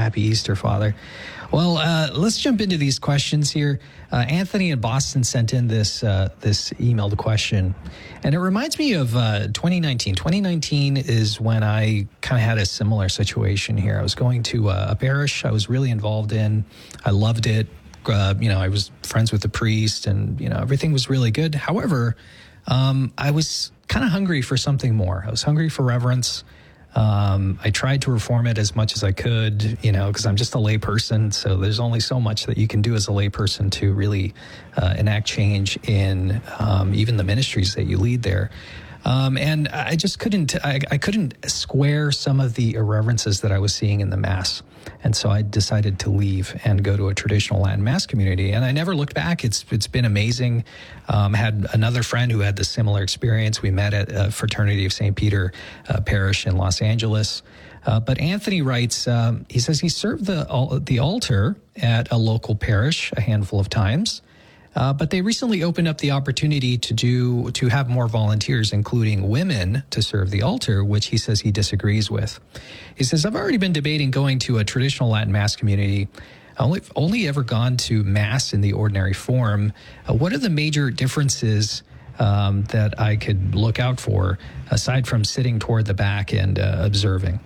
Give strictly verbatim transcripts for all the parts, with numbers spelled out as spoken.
Happy Easter, Father. Well, uh, let's jump into these questions here. Uh, Anthony in Boston sent in this uh, this emailed question, and it reminds me of uh, twenty nineteen. twenty nineteen is when I kind of had a similar situation here. I was going to uh, a parish I was really involved in. I loved it. Uh, you know, I was friends with the priest, and you know, everything was really good. However, um, I was kind of hungry for something more. I was hungry for reverence. Um, I tried to reform it as much as I could, you know, because I'm just a lay person. So there's only so much that you can do as a lay person to really uh, enact change in um, even the ministries that you lead there. Um, and I just couldn't, I, I couldn't square some of the irreverences that I was seeing in the Mass. And so I decided to leave and go to a traditional Latin Mass community. And I never looked back. It's It's been amazing. Um, had another friend who had the similar experience. We met at uh, Fraternity of Saint Peter uh, Parish in Los Angeles. Uh, but Anthony writes, um, he says he served the, the altar at a local parish a handful of times. Uh, but they recently opened up the opportunity to do to have more volunteers, including women, to serve the altar, which he says he disagrees with. He says, I've already been debating going to a traditional Latin Mass community. I've only, only ever gone to Mass in the ordinary form. Uh, what are the major differences um, that I could look out for, aside from sitting toward the back and uh, observing?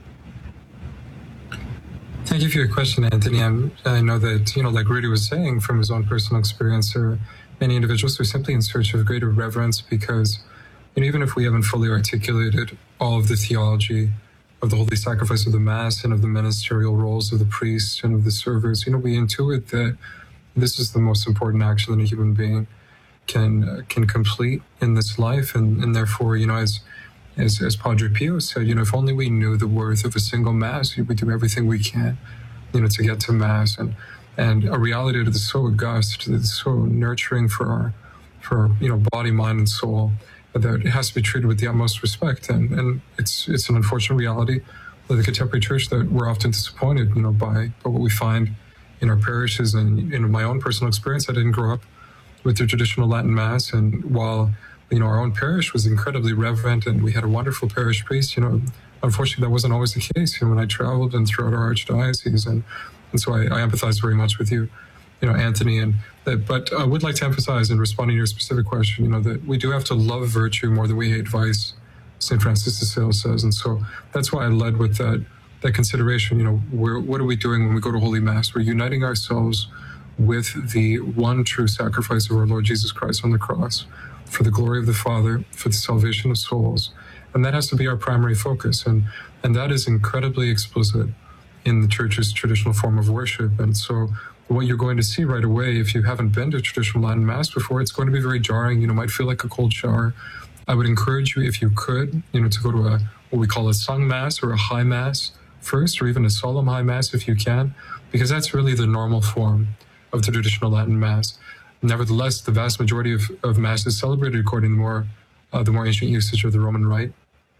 Thank you for your question, Anthony. I'm, I know that, you know, like Rudy was saying from his own personal experience, there are many individuals who are simply in search of greater reverence because, you know, even if we haven't fully articulated all of the theology of the holy sacrifice of the Mass and of the ministerial roles of the priest and of the servers, you know, we intuit that this is the most important action that a human being can uh, can complete in this life. And, and therefore, you know, as As, as Padre Pio said, you know, if only we knew the worth of a single Mass, we do everything we can, you know, to get to Mass. And and a reality that is so august, that is so nurturing for our, for our, you know, body, mind, and soul, that it has to be treated with the utmost respect. And and it's it's an unfortunate reality of the contemporary church that we're often disappointed, you know, by, by what we find in our parishes. And in my own personal experience, I didn't grow up with the traditional Latin Mass, and while you know, our own parish was incredibly reverent and we had a wonderful parish priest, you know, unfortunately that wasn't always the case, you know, when I traveled and throughout our archdiocese. And, and so I, I empathize very much with you, you know, Anthony. And that, but I would like to emphasize in responding to your specific question, you know, that we do have to love virtue more than we hate vice, Saint Francis de Sales says. And so that's why I led with that, that consideration, you know, we're, what are we doing when we go to Holy Mass? We're uniting ourselves with the one true sacrifice of our Lord Jesus Christ on the cross, for the glory of the Father, for the salvation of souls. And that has to be our primary focus. And, and that is incredibly explicit in the Church's traditional form of worship. And so what you're going to see right away, if you haven't been to traditional Latin Mass before, it's going to be very jarring, you know, might feel like a cold shower. I would encourage you, if you could, you know, to go to a what we call a sung Mass or a high Mass first, or even a solemn high Mass if you can, because that's really the normal form of the traditional Latin Mass. Nevertheless, the vast majority of, of Mass is celebrated according to more, uh, the more ancient usage of the Roman Rite,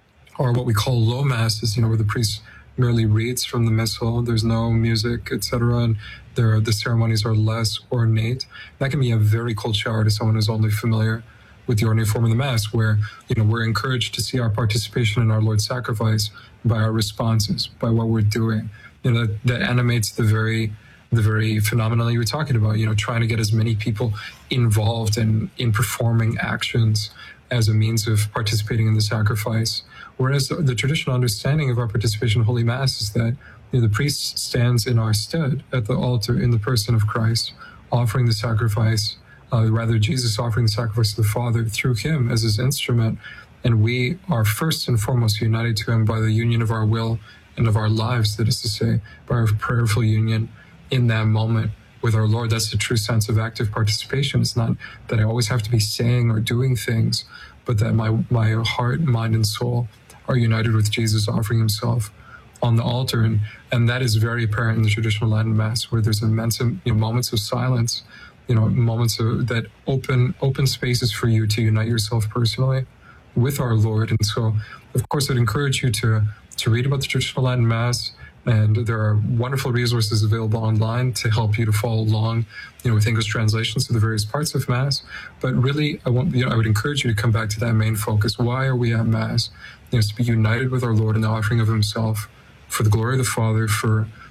or what we call low Masses, you know, where the priest merely reads from the Missal, there's no music, et cetera, and there, the ceremonies are less ornate. That can be a very cold shower to someone who's only familiar with the ordinary form of the Mass, where, you know, we're encouraged to see our participation in our Lord's sacrifice by our responses, by what we're doing. You know, that, that animates the very the very phenomenon you were talking about, you know, trying to get as many people involved in, in performing actions as a means of participating in the sacrifice. Whereas the, the traditional understanding of our participation in Holy Mass is that, you know, the priest stands in our stead at the altar in the person of Christ, offering the sacrifice, uh, rather Jesus offering the sacrifice to the Father through him as his instrument. And we are first and foremost united to him by the union of our will and of our lives, that is to say, by our prayerful union in that moment with our Lord. That's the true sense of active participation. It's not that I always have to be saying or doing things, but that my, my heart, mind, and soul are united with Jesus offering himself on the altar. And, and that is very apparent in the traditional Latin Mass, where there's immense, you know, moments of silence, you know, moments of, that open, open spaces for you to unite yourself personally with our Lord. And so, of course, I'd encourage you to, to read about the traditional Latin Mass. And there are wonderful resources available online to help you to follow along, you know, with English translations of the various parts of Mass. But really, I want, you know, I would encourage you to come back to that main focus. Why are we at Mass? You know, to be united with our Lord in the offering of himself for the glory of the Father, for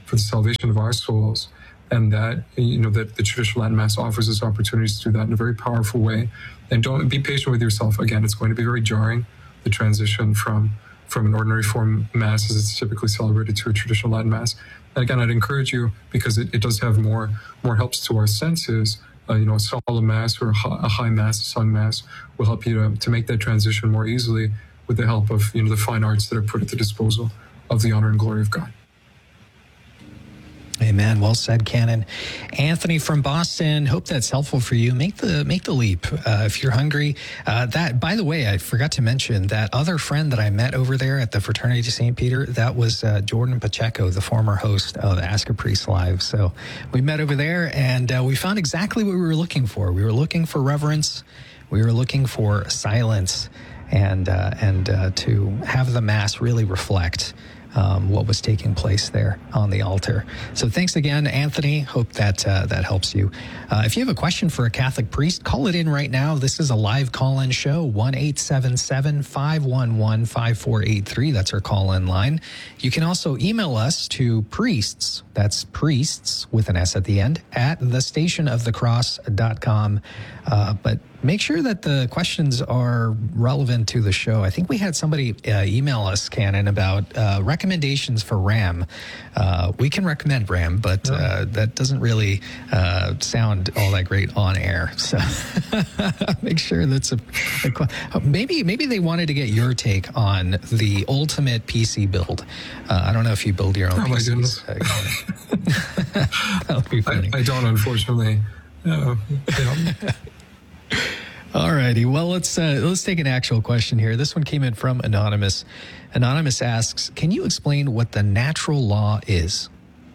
for the salvation of our souls. And that, you know, that the traditional Latin Mass offers us opportunities to do that in a very powerful way. And don't be patient with yourself. Again, it's going to be very jarring, the transition from from an ordinary form Mass as it's typically celebrated to a traditional Latin Mass. And again, I'd encourage you, because it, it does have more more helps to our senses. Uh, you know, a solemn Mass or a high, a high Mass, a sung Mass will help you to, to make that transition more easily with the help of, you know, the fine arts that are put at the disposal of the honor and glory of God. Amen. Well said, Canon. Anthony from Boston, hope that's helpful for you. Make the make the leap uh, if you're hungry. Uh, that, by the way, I forgot to mention that other friend that I met over there at the Fraternity of Saint Peter. That was uh, Jordan Pacheco, the former host of Ask a Priest Live. So we met over there, and uh, we found exactly what we were looking for. We were looking for reverence. We were looking for silence, and uh, and uh, to have the Mass really reflect Um, what was taking place there on the altar. So thanks again, Anthony. Hope that uh, that helps you. Uh, if you have a question for a Catholic priest, call it in right now. This is a live call-in show, one eight seven seven, five one one, five four eight three. That's our call-in line. You can also email us to priests, that's priests with an S at the end, at the station of the cross dot com. Uh, but make sure that the questions are relevant to the show. I think we had somebody uh, email us, Canon, about uh, recommendations for RAM. Uh, we can recommend RAM, but uh, that doesn't really uh, sound all that great on air. So make sure that's a, a maybe maybe they wanted to get your take on the ultimate P C build. Uh, I don't know if you build your own oh, P Cs. My goodness. That would be funny. I, I don't, unfortunately. Uh, yeah. All righty. Well, let's uh, let's take an actual question here. This one came in from Anonymous. Anonymous asks, can you explain what the natural law is?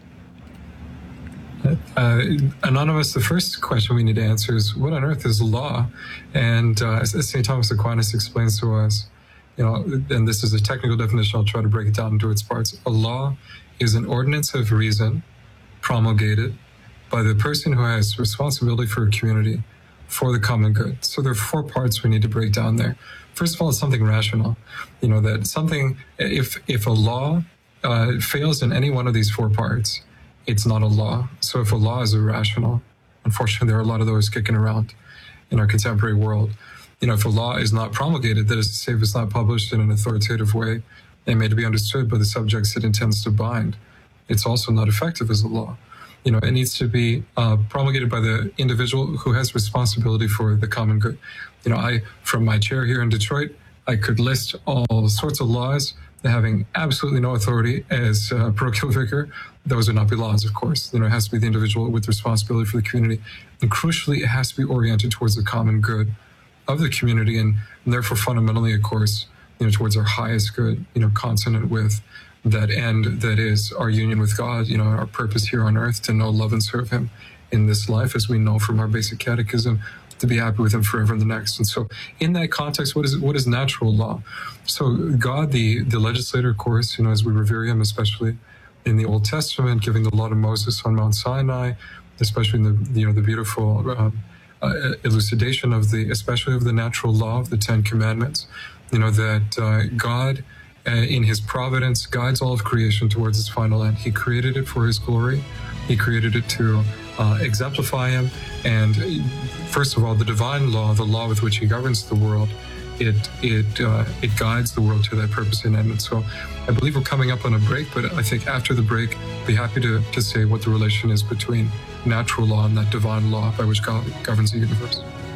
Uh, Anonymous, the first question we need to answer is, what on earth is law? And uh, as Saint Thomas Aquinas explains to us, you know, and this is a technical definition, I'll try to break it down into its parts. A law is an ordinance of reason promulgated by the person who has responsibility for a community for the common good. So there are four parts we need to break down there. First of all, it's something rational. You know, that something, if if a law uh, fails in any one of these four parts, it's not a law. So if a law is irrational, unfortunately, there are a lot of those kicking around in our contemporary world. You know, if a law is not promulgated, that is to say, if it's not published in an authoritative way and made to be understood by the subjects it intends to bind, it's also not effective as a law. You know, it needs to be uh, promulgated by the individual who has responsibility for the common good. You know, I, from my chair here in Detroit, I could list all sorts of laws having absolutely no authority as a parochial vicar. Those would not be laws, of course. You know, it has to be the individual with responsibility for the community. And crucially, it has to be oriented towards the common good of the community, and, and therefore fundamentally, of course, you know, towards our highest good, you know, consonant with that end that is our union with God, you know, our purpose here on earth to know, love, and serve him in this life, as we know from our basic catechism, to be happy with him forever in the next. And so in that context, what is what is natural law? So God, the, the legislator, of course, you know, as we revere him, especially in the Old Testament, giving the law to Moses on Mount Sinai, especially in the, you know, the beautiful um, uh, elucidation of the, especially of the natural law of the Ten Commandments, you know, that uh, God, uh, in his providence, guides all of creation towards its final end. He created it for his glory. He created it to uh, exemplify him. And first of all, the divine law, the law with which he governs the world, it it uh, it guides the world to that purpose and end. And so I believe we're coming up on a break, but I think after the break, I'll be happy to, to say what the relation is between natural law and that divine law by which God governs the universe.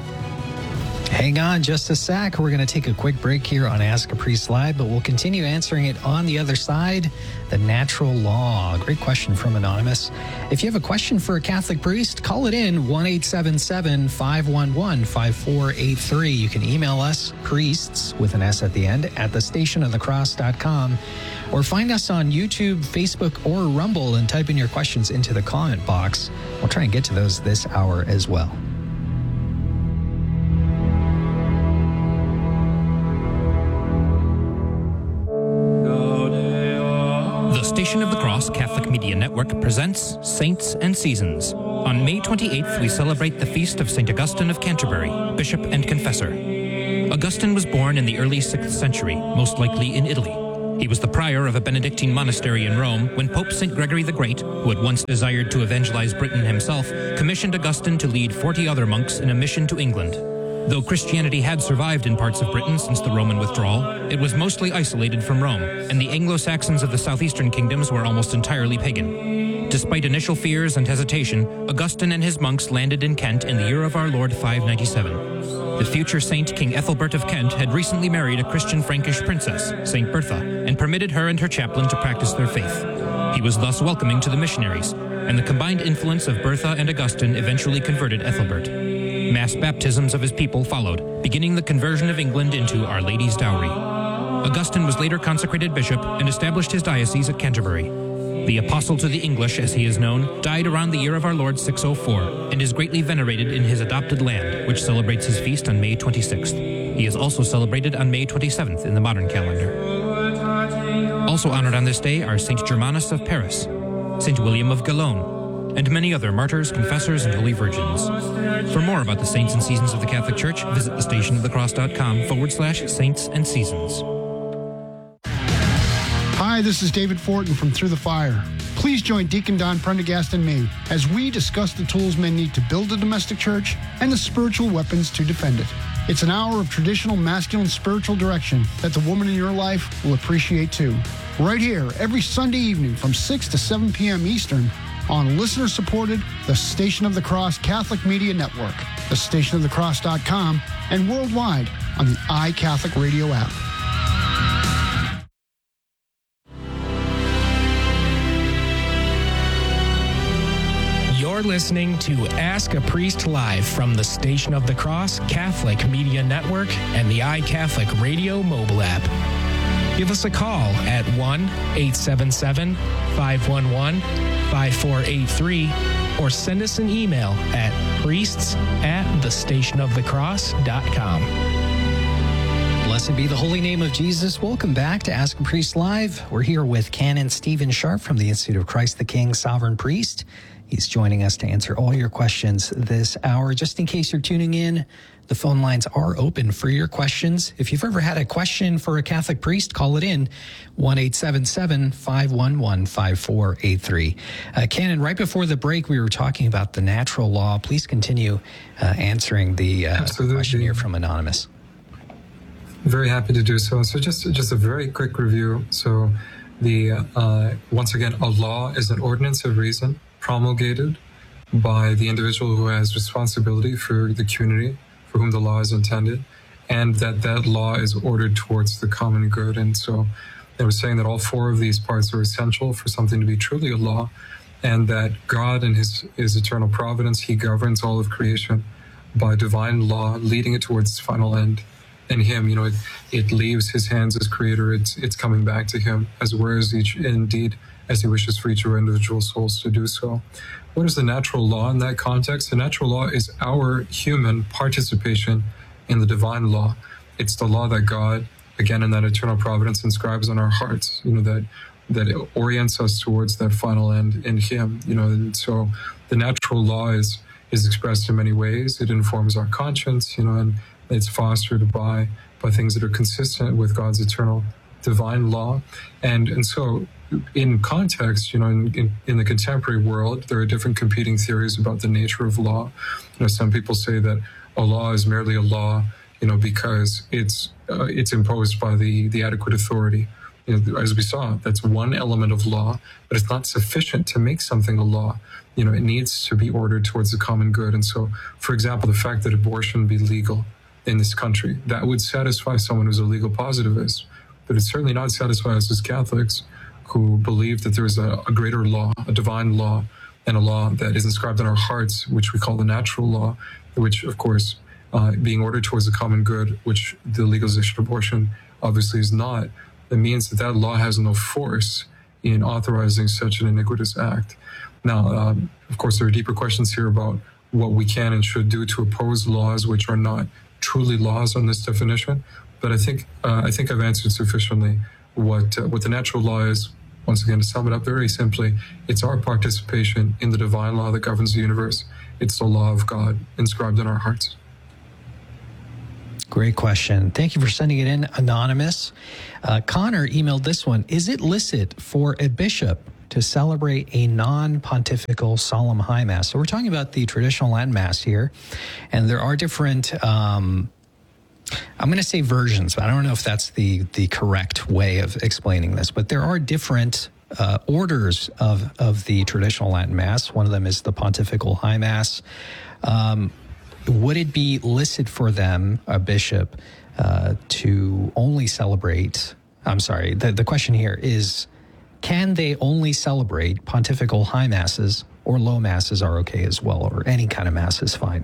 Hang on just a sec. We're going to take a quick break here on Ask a Priest Live, but we'll continue answering it on the other side. The natural law. Great question from Anonymous. If you have a question for a Catholic priest, call it in one eight seven seven, five one one, five four eight three. You can email us, priests with an S at the end, at the station of the cross dot com, or find us on YouTube, Facebook, or Rumble and type in your questions into the comment box. We'll try and get to those this hour as well. Station of the Cross Catholic Media Network presents Saints and Seasons. On May twenty-eighth, we celebrate the feast of Saint Augustine of Canterbury, Bishop and Confessor. Augustine was born in the early sixth century, most likely in Italy. He was the prior of a Benedictine monastery in Rome when Pope Saint Gregory the Great, who had once desired to evangelize Britain himself, commissioned Augustine to lead forty other monks in a mission to England. Though Christianity had survived in parts of Britain since the Roman withdrawal, it was mostly isolated from Rome, and the Anglo-Saxons of the southeastern kingdoms were almost entirely pagan. Despite initial fears and hesitation, Augustine and his monks landed in Kent in the year of our Lord five ninety-seven. The future saint King Ethelbert of Kent had recently married a Christian Frankish princess, Saint Bertha, and permitted her and her chaplain to practice their faith. He was thus welcoming to the missionaries, and the combined influence of Bertha and Augustine eventually converted Ethelbert. Mass baptisms of his people followed, beginning the conversion of England into Our Lady's Dowry. Augustine was later consecrated bishop and established his diocese at Canterbury. The Apostle to the English, as he is known, died around the year of our Lord six oh four and is greatly venerated in his adopted land, which celebrates his feast on May twenty-sixth. He is also celebrated on May twenty-seventh in the modern calendar. Also honored on this day are Saint Germanus of Paris, Saint William of Gellone, and many other martyrs, confessors, and holy virgins. For more about the saints and seasons of the Catholic Church, visit thestationofthecross.com forward slash saints and seasons. Hi, this is David Fortin from Through the Fire. Please join Deacon Don Prendergast and me as we discuss the tools men need to build a domestic church and the spiritual weapons to defend it. It's an hour of traditional masculine spiritual direction that the woman in your life will appreciate too. Right here, every Sunday evening from six to seven p.m. Eastern on listener-supported The Station of the Cross Catholic Media Network, the station of the cross dot com, and worldwide on the iCatholic Radio app. You're listening to Ask a Priest Live from the Station of the Cross Catholic Media Network and the iCatholic Radio mobile app. Give us a call at one eight seven seven, five one one, five four eight three or send us an email at priests at the station of the cross dot com. Blessed be the holy name of Jesus. Welcome back to Ask a Priest Live. We're here with Canon Stephen Sharp from the Institute of Christ the King, Sovereign Priest. He's joining us to answer all your questions this hour. Just in case you're tuning in, the phone lines are open for your questions. If you've ever had a question for a Catholic priest, call it in, one eight seven seven, five one one, five four eight three. Uh, Canon, right before the break, we were talking about the natural law. Please continue uh, answering the uh, question here from Anonymous. Very happy to do so. So just, just a very quick review. So the uh, once again, a law is an ordinance of reason promulgated by the individual who has responsibility for the community for whom the law is intended, and that that law is ordered towards the common good. And so they were saying that all four of these parts are essential for something to be truly a law, and that God in his, his eternal providence, he governs all of creation by divine law, leading it towards its final end. In him, you know, it, it leaves his hands as creator. It's it's coming back to him, as whereas each indeed as he wishes for each of our individual souls to do so. What is the natural law in that context? The natural law is our human participation in the divine law. It's the law that God, again, in that eternal providence, inscribes on our hearts, you know, that that it orients us towards that final end in him, you know. And so the natural law is is expressed in many ways. It informs our conscience, you know, and it's fostered by by things that are consistent with God's eternal divine law. And and so in context, you know, in, in, in the contemporary world, there are different competing theories about the nature of law. You know, some people say that a law is merely a law, you know, because it's uh, it's imposed by the, the adequate authority. You know, as we saw, that's one element of law, but it's not sufficient to make something a law. You know, it needs to be ordered towards the common good. And so, for example, the fact that abortion be legal in this country, that would satisfy someone who's a legal positivist, but it's certainly not satisfy us as Catholics who believe that there's a, a greater law, a divine law, and a law that is inscribed in our hearts, which we call the natural law, which, of course, uh, being ordered towards the common good, which the legalization of abortion obviously is not. That means that that law has no force in authorizing such an iniquitous act. Now, um, of course, there are deeper questions here about what we can and should do to oppose laws which are not truly laws on this definition, but I think uh, I think I've answered sufficiently what uh, what the natural law is. Once again, to sum it up very simply, it's our participation in the divine law that governs the universe. It's the law of God inscribed in our hearts. Great question. Thank you for sending it in, Anonymous. Uh, Connor emailed this one. Is it licit for a bishop to celebrate a non-pontifical solemn high mass? So we're talking about the traditional Latin Mass here, and there are different, um, I'm going to say versions, but I don't know if that's the, the correct way of explaining this, but there are different uh, orders of, of the traditional Latin Mass. One of them is the Pontifical High Mass. Um, would it be licit for them, a bishop, uh, to only celebrate, I'm sorry, the, the question here is, can they only celebrate pontifical high masses, or low masses are okay as well, or any kind of mass is fine?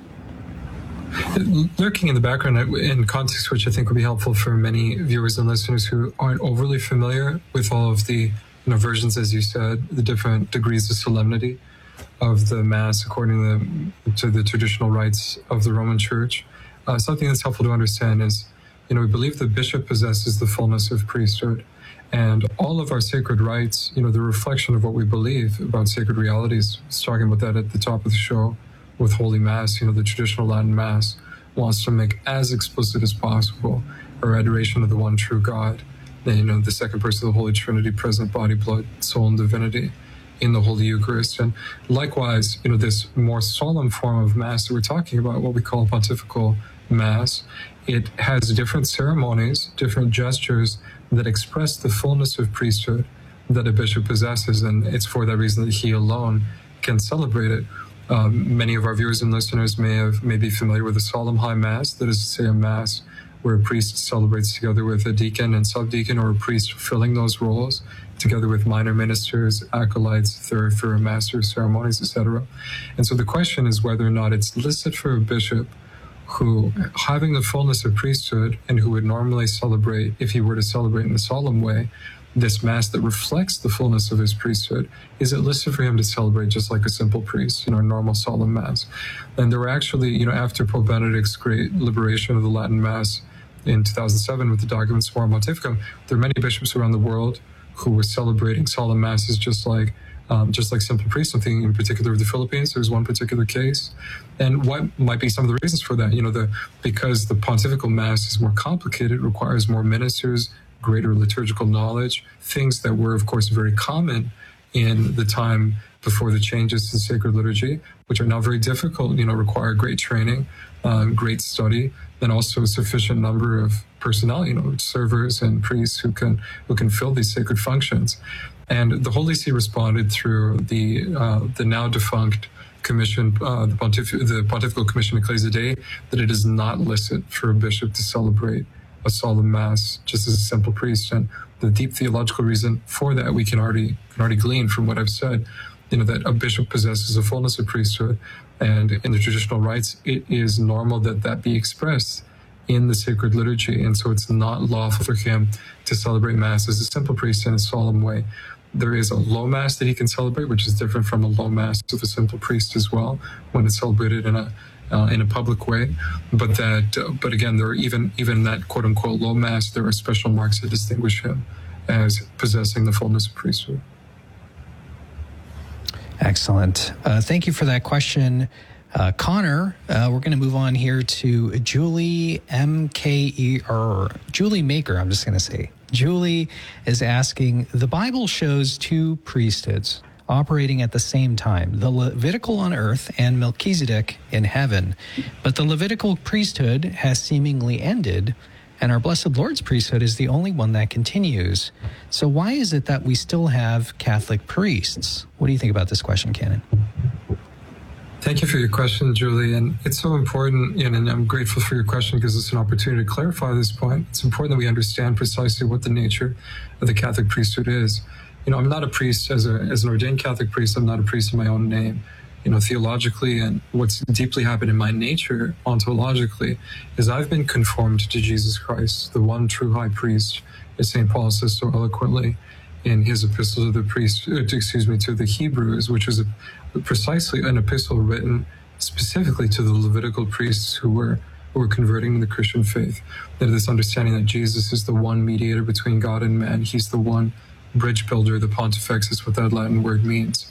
Lurking in the background in context, which I think would be helpful for many viewers and listeners who aren't overly familiar with all of the you know, versions, as you said, the different degrees of solemnity of the Mass according to the, to the traditional rites of the Roman Church. Uh, something that's helpful to understand is, you know, we believe the bishop possesses the fullness of priesthood. And all of our sacred rites, you know, the reflection of what we believe about sacred realities. I was talking about that at the top of the show with Holy Mass. You know, the traditional Latin Mass wants to make as explicit as possible our adoration of the one true God, and, you know, the second person of the Holy Trinity, present body, blood, soul, and divinity in the Holy Eucharist. And likewise, you know, this more solemn form of Mass that we're talking about, what we call Pontifical Mass, it has different ceremonies, different gestures that express the fullness of priesthood that a bishop possesses, and it's for that reason that he alone can celebrate it. Um, many of our viewers and listeners may have may be familiar with the Solemn High Mass, that is to say a Mass where a priest celebrates together with a deacon and subdeacon, or a priest filling those roles, together with minor ministers, acolytes, third, third master ceremonies, et cetera. And so the question is whether or not it's licit for a bishop who, having the fullness of priesthood and who would normally celebrate, if he were to celebrate in a solemn way, this Mass that reflects the fullness of his priesthood, is it licit for him to celebrate just like a simple priest, you know, a normal solemn Mass? And there were actually, you know, after Pope Benedict's great liberation of the Latin Mass in two thousand seven with the Document Summorum Pontificum, there are many bishops around the world who were celebrating solemn Masses just like Um, just like simple priests. I'm thinking in particular of the Philippines. There's one particular case. And what might be some of the reasons for that? You know, the because the Pontifical Mass is more complicated, requires more ministers, greater liturgical knowledge, things that were, of course, very common in the time before the changes to sacred liturgy, which are now very difficult, you know, require great training, um, great study, and also a sufficient number of personnel, you know, servers and priests who can who can fill these sacred functions. And the Holy See responded through the uh, the now defunct commission, uh, the, Pontif- the Pontifical Commission Ecclesia Dei, that it is not licit for a bishop to celebrate a solemn Mass just as a simple priest. And the deep theological reason for that we can already can already glean from what I've said, you know, that a bishop possesses a fullness of priesthood, and in the traditional rites, it is normal that that be expressed in the sacred liturgy, and so it's not lawful for him to celebrate Mass as a simple priest in a solemn way. There is a low Mass that he can celebrate, which is different from a low Mass of a simple priest as well, when it's celebrated in a uh, in a public way. But that, uh, but again, there are even even that quote unquote low Mass, there are special marks that distinguish him as possessing the fullness of priesthood. Excellent. Uh, thank you for that question, uh, Connor. Uh, we're going to move on here to Julie M K E R, Julie Maker. I'm just going to say. Julie is asking, the Bible shows two priesthoods operating at the same time, the Levitical on earth and Melchizedek in heaven. But the Levitical priesthood has seemingly ended, and our Blessed Lord's priesthood is the only one that continues. So why is it that we still have Catholic priests? What do you think about this question, Canon? Thank you for your question, Julie. And it's so important, and I'm grateful for your question because it's an opportunity to clarify this point. It's important that we understand precisely what the nature of the Catholic priesthood is. You know, I'm not a priest as, a, as an ordained Catholic priest. I'm not a priest in my own name. You know, theologically, and what's deeply happened in my nature ontologically is I've been conformed to Jesus Christ, the one true high priest, as Saint Paul says so eloquently in his epistle to the priest, excuse me, to the Hebrews, which was a, precisely an epistle written specifically to the Levitical priests who were who were converting to the Christian faith. That this understanding that Jesus is the one mediator between God and man. He's the one bridge builder, the pontifex is what that Latin word means.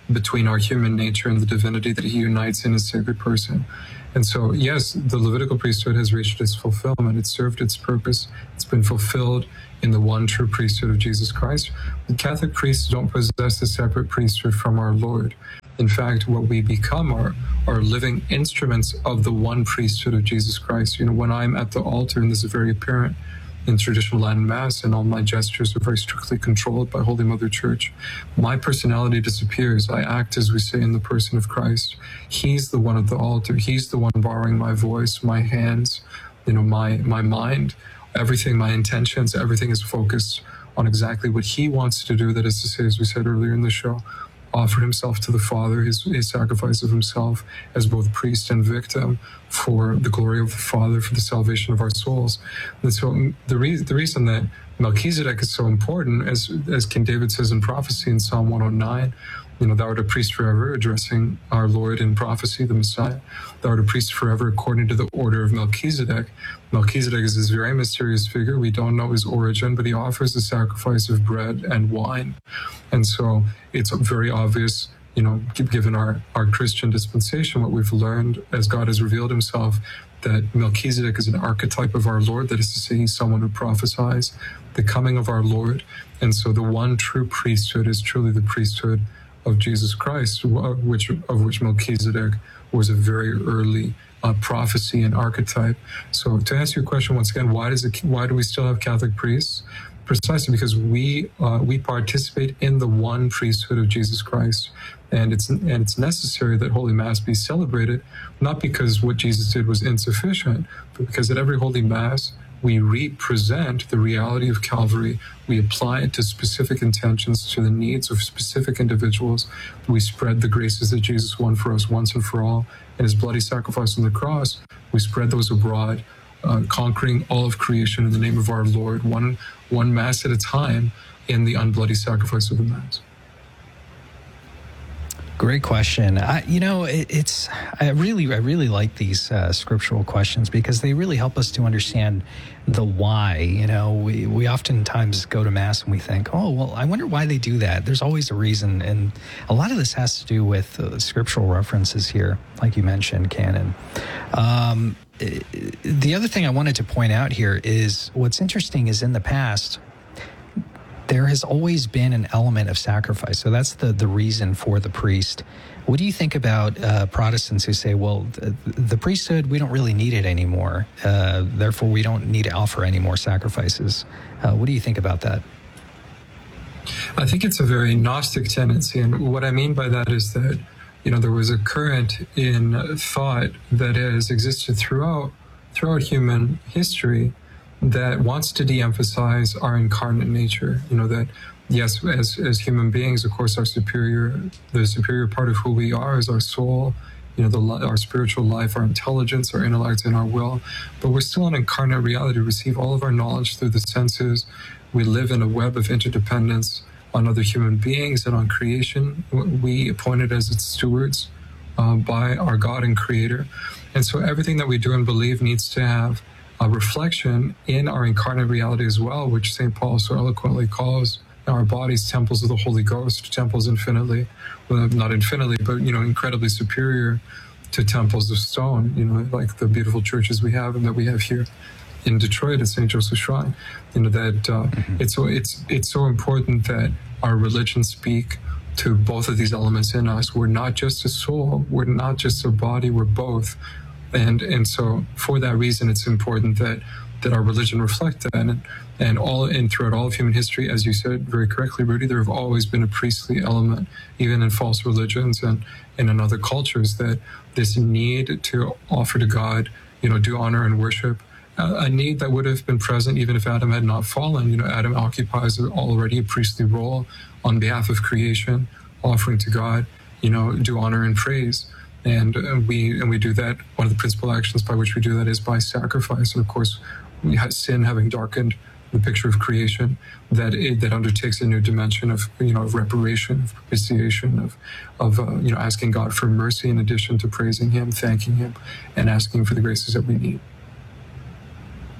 between our human nature and the divinity that he unites in his sacred person. And so, yes, the Levitical priesthood has reached its fulfillment. It's served its purpose. It's been fulfilled in the one true priesthood of Jesus Christ. The Catholic priests don't possess a separate priesthood from our Lord. In fact, what we become are, are living instruments of the one priesthood of Jesus Christ. You know, when I'm at the altar, and this is very apparent in traditional Latin Mass, and all my gestures are very strictly controlled by Holy Mother Church, my personality disappears. I act, as we say, in the person of Christ. He's the one at the altar. He's the one borrowing my voice, my hands, you know, my my mind, everything, my intentions, everything is focused on exactly what he wants to do. That is to say, as we said earlier in the show, offered himself to the Father, his, his sacrifice of himself as both priest and victim for the glory of the Father, for the salvation of our souls. And so the, re- the reason that Melchizedek is so important, as, as King David says in prophecy in Psalm one oh nine, you know, thou art a priest forever, addressing our Lord in prophecy, the Messiah. Thou art a priest forever according to the order of Melchizedek. Melchizedek is this very mysterious figure. We don't know his origin, but he offers the sacrifice of bread and wine. And so it's very obvious, you know, given our, our Christian dispensation, what we've learned as God has revealed himself, that Melchizedek is an archetype of our Lord. That is to say, he's someone who prophesies the coming of our Lord. And so the one true priesthood is truly the priesthood of Jesus Christ, which of which Melchizedek was a very early uh, prophecy and archetype. So to answer your question once again, why does it? Why do we still have Catholic priests? Precisely because we uh, we participate in the one priesthood of Jesus Christ, and it's and it's necessary that Holy Mass be celebrated, not because what Jesus did was insufficient, but because at every Holy Mass we represent the reality of Calvary. We apply it to specific intentions, to the needs of specific individuals. We spread the graces that Jesus won for us once and for all in his bloody sacrifice on the cross. We spread those abroad, uh, conquering all of creation in the name of our Lord, one, one Mass at a time in the unbloody sacrifice of the Mass. Great question. I, you know, it, it's I really, I really like these uh, scriptural questions because they really help us to understand the why. You know, we, we oftentimes go to Mass and we think, oh, well, I wonder why they do that. There's always a reason. And a lot of this has to do with uh, scriptural references here, like you mentioned, Canon. Um, the other thing I wanted to point out here is what's interesting is in the past, there has always been an element of sacrifice. So that's the, the reason for the priest. What do you think about uh, Protestants who say, well, the, the priesthood, we don't really need it anymore. Uh, therefore, we don't need to offer any more sacrifices. Uh, what do you think about that? I think it's a very Gnostic tendency. And what I mean by that is that, you know, there was a current in thought that has existed throughout, throughout human history that wants to de-emphasize our incarnate nature. You know, that yes, as as human beings, of course, our superior, the superior part of who we are is our soul, you know, the our spiritual life, our intelligence, our intellect, and our will. But we're still an incarnate reality. We receive all of our knowledge through the senses. We live in a web of interdependence on other human beings and on creation. We appointed as its stewards uh, by our God and Creator. And so everything that we do and believe needs to have a reflection in our incarnate reality as well, which Saint Paul so eloquently calls our bodies temples of the Holy Ghost, temples infinitely, well, not infinitely, but, you know, incredibly superior to temples of stone, you know, like the beautiful churches we have and that we have here in Detroit at Saint Joseph's Shrine. You know, that uh, mm-hmm. it's so it's it's so important that our religions speak to both of these elements in us. We're not just a soul, we're not just a body, we're both. And and so for that reason, it's important that that our religion reflect that. And, and all and throughout all of human history, as you said very correctly, Rudy, there have always been a priestly element, even in false religions and, and in other cultures, that this need to offer to God, you know, do honor and worship, uh, a need that would have been present even if Adam had not fallen. You know, Adam occupies already a priestly role on behalf of creation, offering to God, you know, do honor and praise. And uh, we and we do that. One of the principal actions by which we do that is by sacrifice. And of course, we have sin having darkened the picture of creation, that it, that undertakes a new dimension of, you know, of reparation, of propitiation, of of uh, you know, asking God for mercy in addition to praising Him, thanking Him, and asking for the graces that we need.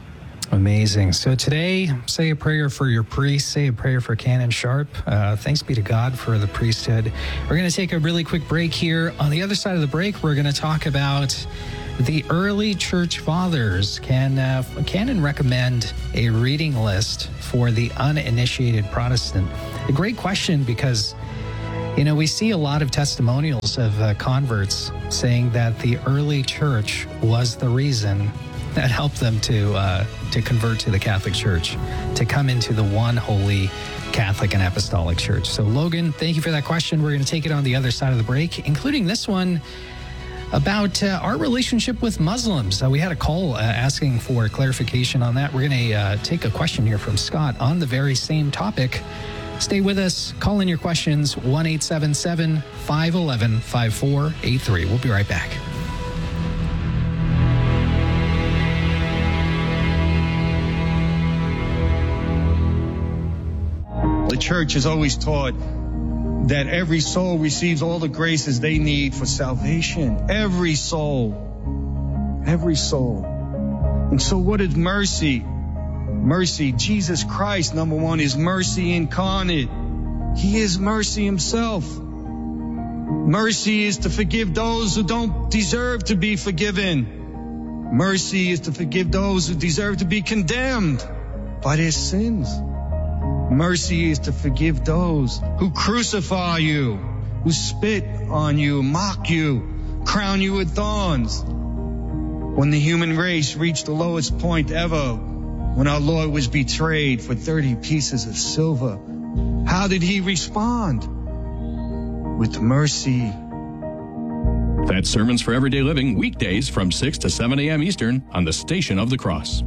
Amazing. So today, say a prayer for your priest, say a prayer for Canon Sharp. Uh, thanks be to God for the priesthood. We're going to take a really quick break here. On the other side of the break, we're going to talk about the early church fathers. Can uh, Canon recommend a reading list for the uninitiated Protestant? A great question, because you know, we see a lot of testimonials of uh, converts saying that the early church was the reason that helped them to uh, to convert to the Catholic Church, to come into the one holy Catholic and Apostolic Church. So, Logan, thank you for that question. We're going to take it on the other side of the break, including this one about uh, our relationship with Muslims. Uh, we had a call uh, asking for clarification on that. We're going to uh, take a question here from Scott on the very same topic. Stay with us. Call in your questions, one eight seven seven, five one one, five four eight three. We'll be right back. The church has always taught that every soul receives all the graces they need for salvation. Every soul. Every soul. And so what is mercy? Mercy, Jesus Christ, number one, is mercy incarnate. He is mercy himself. Mercy is to forgive those who don't deserve to be forgiven. Mercy is to forgive those who deserve to be condemned by their sins. Mercy is to forgive those who crucify you, who spit on you, mock you, crown you with thorns. When the human race reached the lowest point ever, when our Lord was betrayed for thirty pieces of silver, how did he respond? With mercy. That's Sermons for Everyday Living, weekdays from six to seven a.m. Eastern on the Station of the Cross.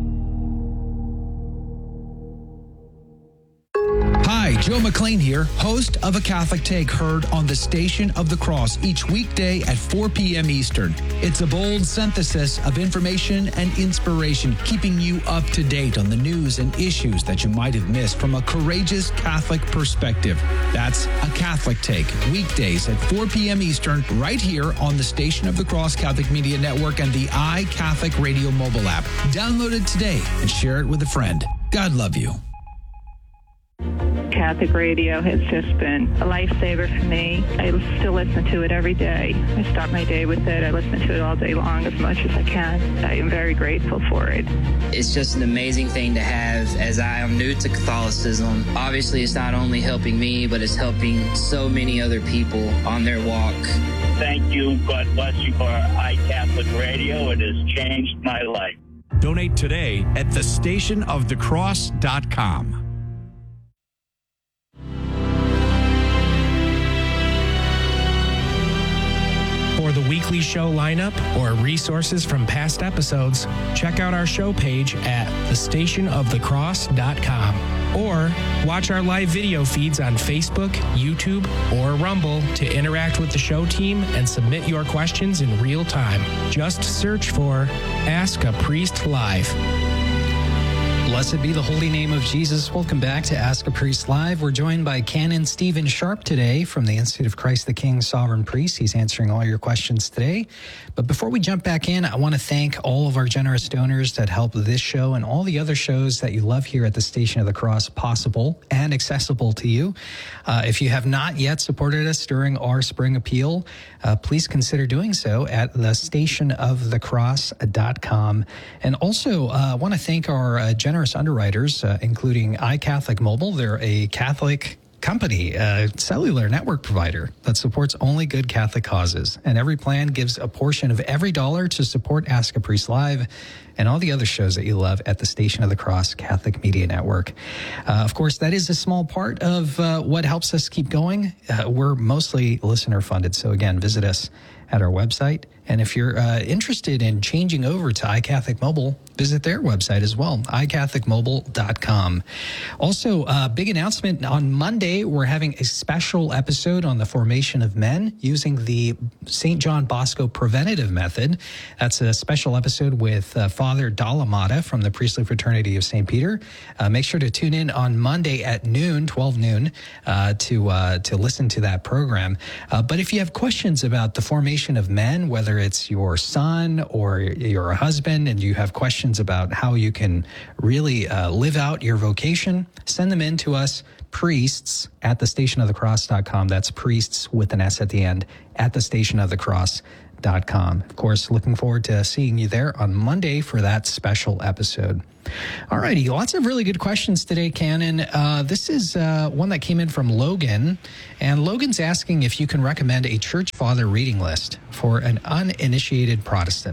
Hi, Joe McLean here, host of A Catholic Take, heard on the Station of the Cross each weekday at four p.m. Eastern. It's a bold synthesis of information and inspiration, keeping you up to date on the news and issues that you might have missed from a courageous Catholic perspective. That's A Catholic Take, weekdays at four p.m. Eastern, right here on the Station of the Cross Catholic Media Network and the iCatholic Radio mobile app. Download it today and share it with a friend. God love you. Catholic radio has just been a lifesaver for me. I still listen to it every day. I start my day with it. I listen to it all day long as much as I can. I am very grateful for it. It's just an amazing thing to have, as I am new to Catholicism. Obviously, it's not only helping me, but it's helping so many other people on their walk. Thank you. God bless you for iCatholic Radio. It has changed my life. Donate today at the station of the cross dot com. For the weekly show lineup or resources from past episodes, check out our show page at the station of the cross dot com or watch our live video feeds on Facebook, YouTube, or Rumble to interact with the show team and submit your questions in real time. Just search for Ask a Priest Live. Blessed be the holy name of Jesus. Welcome back to Ask a Priest Live. We're joined by Canon Stephen Sharp today from the Institute of Christ the King, Sovereign Priest. He's answering all your questions today. But before we jump back in, I want to thank all of our generous donors that help this show and all the other shows that you love here at the Station of the Cross possible and accessible to you. Uh, if you have not yet supported us during our spring appeal, uh, please consider doing so at the station of the cross dot com. And also, uh, I want to thank our uh, generous underwriters, uh, including iCatholic Mobile. They're a Catholic company, a cellular network provider that supports only good Catholic causes. And every plan gives a portion of every dollar to support Ask a Priest Live and all the other shows that you love at the Station of the Cross Catholic Media Network. Uh, of course, that is a small part of uh, what helps us keep going. Uh, we're mostly listener funded. So again, visit us at our website. And if you're uh, interested in changing over to iCatholic Mobile, visit their website as well, i catholic mobile dot com. Also, uh, big announcement. On Monday, we're having a special episode on the formation of men using the Saint John Bosco preventative method. That's a special episode with uh, Father Dalamata from the Priestly Fraternity of Saint Peter. Uh, make sure to tune in on Monday at noon, twelve noon, uh, to uh, to listen to that program. Uh, but if you have questions about the formation congregation of men, whether it's your son or your husband, and you have questions about how you can really uh, live out your vocation, send them in to us, priests at the station of the cross dot com. That's priests with an S at the end at the station of the cross dot com. Of course, looking forward to seeing you there on Monday for that special episode. All righty, lots of really good questions today, Canon. Uh, this is uh, one that came in from Logan, and Logan's asking if you can recommend a church father reading list for an uninitiated Protestant.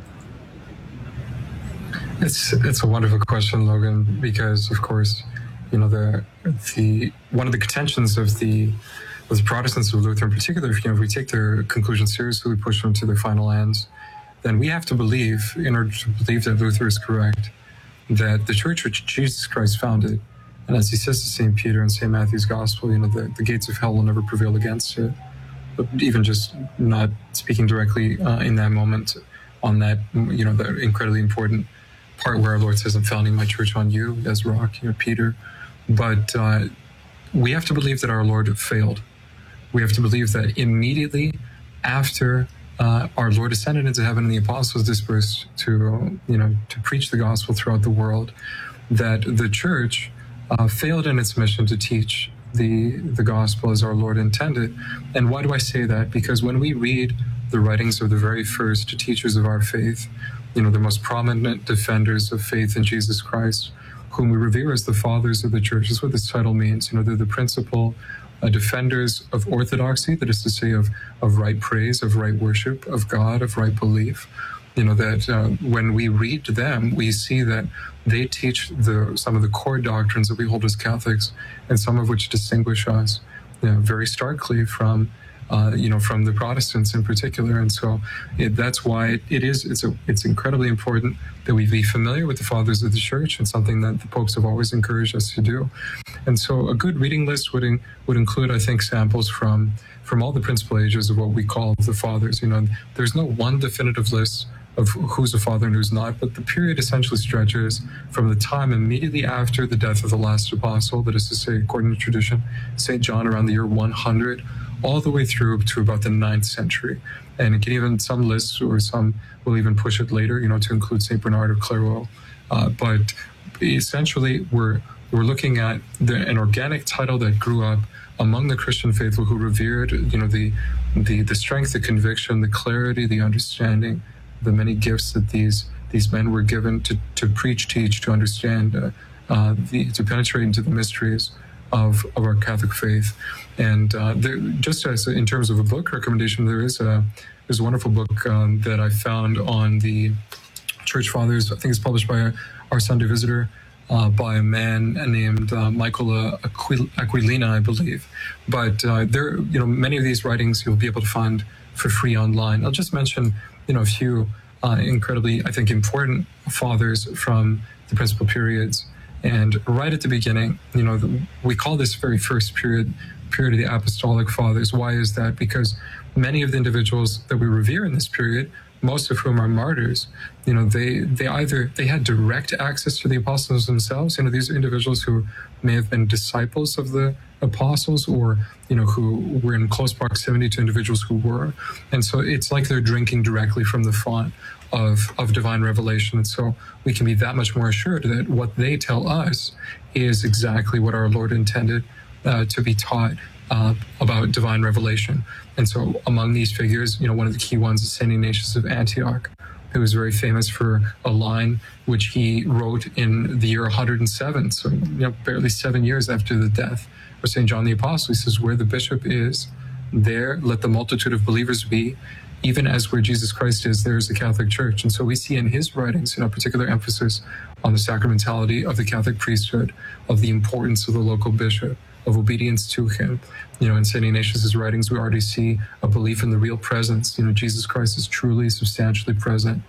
It's it's a wonderful question, Logan, because of course, you know, the the one of the contentions of the of the Protestants of Luther in particular, you know, if we take their conclusions seriously, we push them to their final ends, then we have to believe, in order to believe that Luther is correct, that the church which Jesus Christ founded, and as he says to Saint Peter in Saint Matthew's Gospel, you know, the, the gates of hell will never prevail against it. But even just not speaking directly uh, in that moment on that, you know, the incredibly important part where our Lord says, I'm founding my church on you as rock, you know, Peter. But uh, we have to believe that our Lord failed. We have to believe that immediately after uh, our Lord ascended into heaven and the apostles dispersed to, you know, to preach the gospel throughout the world, that the church uh, failed in its mission to teach the the gospel as our Lord intended. And why do I say that? Because when we read the writings of the very first teachers of our faith, you know, the most prominent defenders of faith in Jesus Christ, whom we revere as the fathers of the church. That's what this title means. You know, they're the principal uh, defenders of orthodoxy, that is to say, of, of right praise, of right worship, of God, of right belief. You know, that uh, when we read them, we see that they teach the some of the core doctrines that we hold as Catholics, and some of which distinguish us, you know, very starkly from Uh, you know, from the Protestants in particular. And so it, that's why it, it is, it's a, it's incredibly important that we be familiar with the fathers of the church, and something that the popes have always encouraged us to do. And so a good reading list would in, would include, I think, samples from, from all the principal ages of what we call the fathers. You know, there's no one definitive list of who's a father and who's not, but the period essentially stretches from the time immediately after the death of the last apostle, that is to say, according to tradition, Saint John around the year one hundred, all the way through to about the ninth century. And it can even, some lists or some will even push it later, you know, to include Saint Bernard of Clairvaux. Uh, but essentially, we're we're looking at the, an organic title that grew up among the Christian faithful, who revered, you know, the the the strength, the conviction, the clarity, the understanding, the many gifts that these these men were given to to preach, teach, to understand, uh, uh, the, to penetrate into the mysteries of, of our Catholic faith. And uh, there, just as in terms of a book recommendation, there is a there's a wonderful book um, that I found on the Church Fathers. I think it's published by Our Sunday Visitor, uh, by a man named uh, Michael Aquil- Aquilina, I believe. But uh, there, you know, many of these writings you'll be able to find for free online. I'll just mention, you know, a few uh, incredibly, I think, important fathers from the principal periods. And right at the beginning, you know, the, we call this very first period, period of the Apostolic Fathers. Why is that? Because many of the individuals that we revere in this period, most of whom are martyrs, you know, they, they either, they had direct access to the apostles themselves. You know, these are individuals who may have been disciples of the apostles, or, you know, who were in close proximity to individuals who were. And so it's like they're drinking directly from the font of, of divine revelation. And so we can be that much more assured that what they tell us is exactly what our Lord intended uh, to be taught uh, about divine revelation. And so among these figures, you know, one of the key ones is Saint Ignatius of Antioch, who was very famous for a line which he wrote in the year one hundred seven, so, you know, barely seven years after the death of Saint John the Apostle. He says, where the bishop is, there let the multitude of believers be. Even as where Jesus Christ is, there is the Catholic Church. And so we see in his writings, you know, particular emphasis on the sacramentality of the Catholic priesthood, of the importance of the local bishop, of obedience to him. You know, in Saint Ignatius's writings, we already see a belief in the real presence. You know, Jesus Christ is truly, substantially present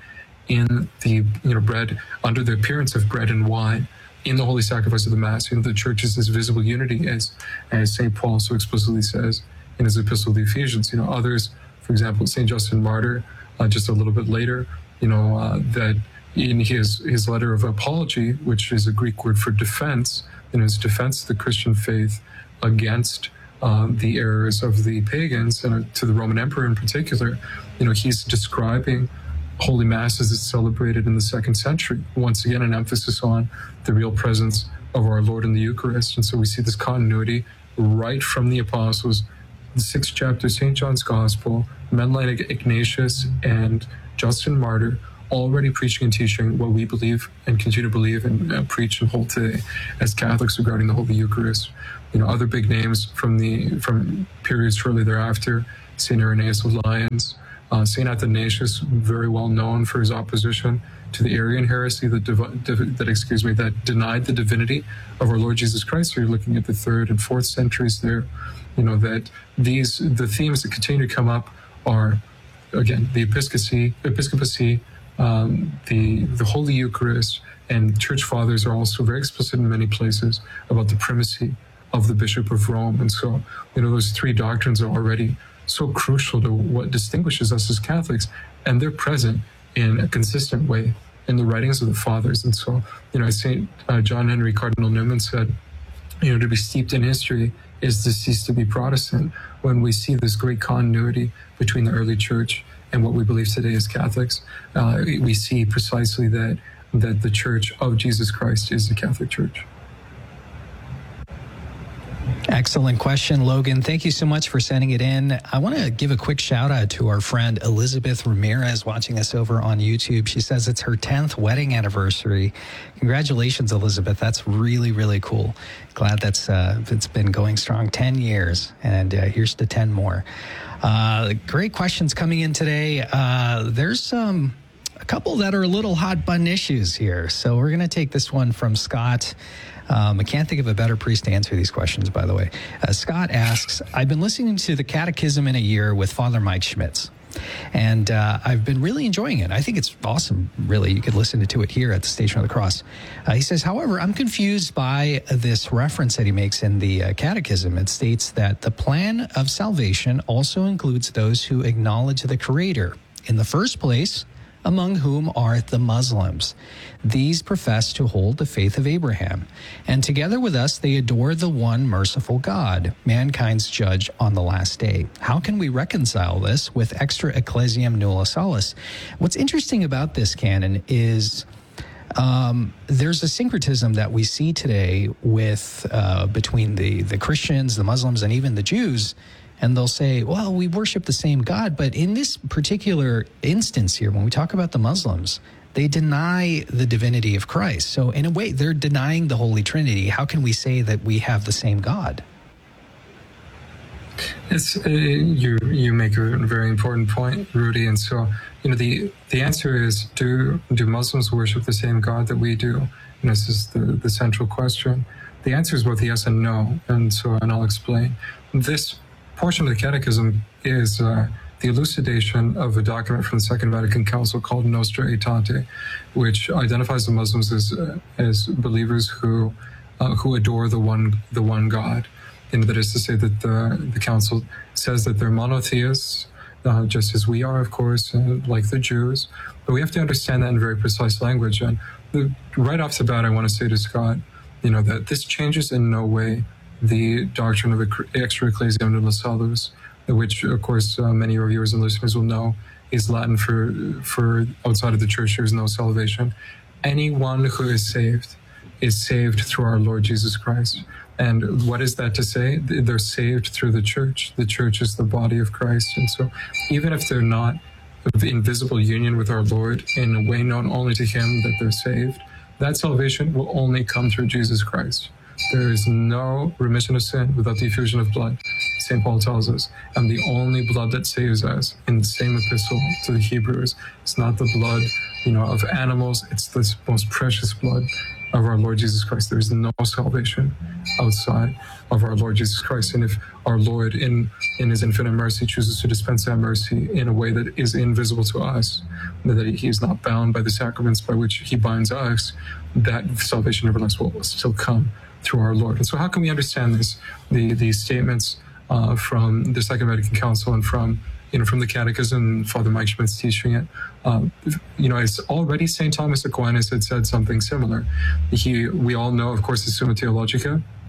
in the, you know, bread, under the appearance of bread and wine, in the holy sacrifice of the Mass. You know, the church is this visible unity, as, as Saint Paul so explicitly says in his epistle to the Ephesians. You know, others, for example, Saint Justin Martyr, uh, just a little bit later, you know, uh, that in his, his letter of apology, which is a Greek word for defense, in his defense of the Christian faith against uh, the errors of the pagans, and uh, to the Roman emperor in particular. You know, he's describing Holy Mass as it's celebrated in the second century. Once again, an emphasis on the real presence of our Lord in the Eucharist. And so we see this continuity right from the apostles, the sixth chapter, Saint John's Gospel, men like Ignatius and Justin Martyr, already preaching and teaching what we believe and continue to believe and uh, preach and hold today as Catholics regarding the Holy Eucharist. You know, other big names from the from periods shortly thereafter, Saint Irenaeus of Lyons, uh, Saint Athanasius, very well known for his opposition to the Arian heresy that, div- div- that excuse me, that denied the divinity of our Lord Jesus Christ. So you're looking at the third and fourth centuries there. You know, that these the themes that continue to come up are, again, the episcopacy, episcopacy, um, the the Holy Eucharist, and Church Fathers are also very explicit in many places about the primacy of the Bishop of Rome. And so, you know, those three doctrines are already so crucial to what distinguishes us as Catholics, and they're present in a consistent way in the writings of the Fathers. And so, you know, Saint uh, John Henry Cardinal Newman said, you know, to be steeped in history is to cease to be Protestant. When we see this great continuity between the early church and what we believe today as Catholics, uh, we see precisely that that the Church of Jesus Christ is the Catholic Church. Excellent question, Logan. Thank you so much for sending it in. I want to give a quick shout out to our friend Elizabeth Ramirez watching us over on YouTube. She says it's her tenth wedding anniversary. Congratulations, Elizabeth. That's really, really cool. Glad that's uh, it's been going strong ten years, and uh, here's to ten more. Uh, great questions coming in today. Uh, there's some a couple that are a little hot button issues here. So we're going to take this one from Scott. Um, I can't think of a better priest to answer these questions, by the way. Uh, Scott asks, I've been listening to the Catechism in a Year with Father Mike Schmitz, and uh, I've been really enjoying it. I think it's awesome, really. You could listen to it here at the Station of the Cross. Uh, he says, however, I'm confused by this reference that he makes in the uh, Catechism. It states that the plan of salvation also includes those who acknowledge the Creator in the first place, among whom are the Muslims. These profess to hold the faith of Abraham, and together with us they adore the one merciful God, mankind's judge on the last day. How can we reconcile this with extra ecclesiam nulla salus? What's interesting about this canon is um, there's a syncretism that we see today with uh, between the, the Christians, the Muslims, and even the Jews. And they'll say, well, we worship the same God. But in this particular instance here, when we talk about the Muslims, they deny the divinity of Christ. So in a way, they're denying the Holy Trinity. How can we say that we have the same God? It's uh, you. You make a very important point, Rudy. And so, you know, the the answer is: do do Muslims worship the same God that we do? And this is the the central question. The answer is both yes and no. And so, and I'll explain. This portion of the Catechism is uh, the elucidation of a document from the Second Vatican Council called Nostra Aetate, which identifies the Muslims as uh, as believers who uh, who adore the one the one God. And that is to say that the the Council says that they're monotheists, uh, just as we are, of course, uh, like the Jews. But we have to understand that in very precise language. And the, right off the bat, I want to say to Scott, you know, that this changes in no way the doctrine of extra ecclesiam nulla salus, which, of course, uh, many of our viewers and listeners will know is Latin for for outside of the church, there is no salvation. Anyone who is saved is saved through our Lord Jesus Christ. And what is that to say? They're saved through the church. The church is the body of Christ. And so even if they're not in visible union with our Lord in a way known only to him that they're saved, that salvation will only come through Jesus Christ. There is no remission of sin without the effusion of blood, Saint Paul tells us. And the only blood that saves us in the same epistle to the Hebrews, it's not the blood, you know, of animals, it's the most precious blood of our Lord Jesus Christ. There is no salvation outside of our Lord Jesus Christ. And if our Lord, in, in his infinite mercy, chooses to dispense that mercy in a way that is invisible to us, that he is not bound by the sacraments by which he binds us, that salvation nevertheless will still come through our Lord. And so how can we understand this? The these statements uh, from the Second Vatican Council and from you know from the Catechism, Father Mike Schmitz teaching it. Um, you know, it's already Saint Thomas Aquinas had said something similar. He, we all know, of course, the Summa Theologica,